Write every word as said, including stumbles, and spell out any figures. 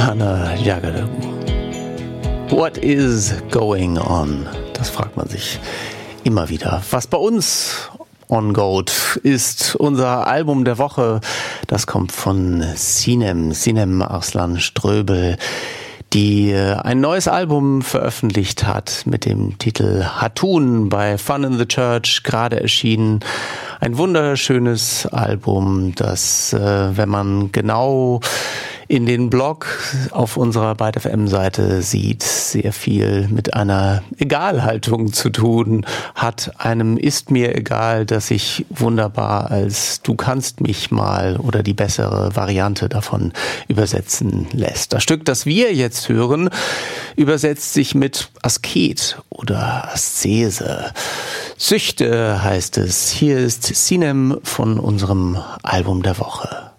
Hannah Jagger. What is going on? Das fragt man sich immer wieder. Was bei uns on Goat ist unser Album der Woche. Das kommt von Sinem, Sinem Arslan Ströbel, die ein neues Album veröffentlicht hat mit dem Titel Hatun bei Fun in the Church, gerade erschienen. Ein wunderschönes Album, das, äh, wenn man genau in den Blog auf unserer Byte F M-Seite sieht, sehr viel mit einer Egalhaltung zu tun hat. Einem ist mir egal, dass sich wunderbar als du kannst mich mal oder die bessere Variante davon übersetzen lässt. Das Stück, das wir jetzt hören, übersetzt sich mit Asket oder Aszese. Süchte heißt es. Hier ist Sinem von unserem Album der Woche.